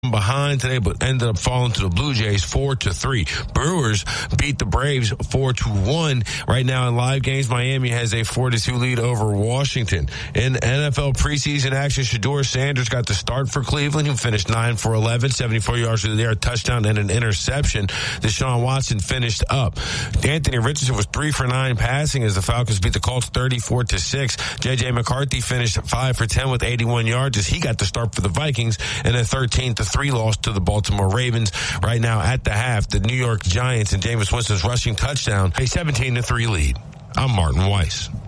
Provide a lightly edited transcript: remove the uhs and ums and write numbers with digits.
behind today, but ended up falling to the Blue Jays 4-3. Brewers beat the Braves 4-1. Right now in live games, Miami has a 4-2 lead over Washington. In NFL preseason action, Shedeur Sanders got the start for Cleveland. He finished 9 for 11, 74 yards through the air, a touchdown and an interception. Deshaun Watson finished up. Anthony Richardson was 3 for 9 passing as the Falcons beat the Colts 34-6. J.J. McCarthy finished 5 for 10 with 81 yards as he got the start for the Vikings and a 13-3 loss to the Baltimore Ravens. Right now at the half, the New York Giants and Jameis Winston's rushing touchdown, a 17-3 lead. I'm Martin Weiss.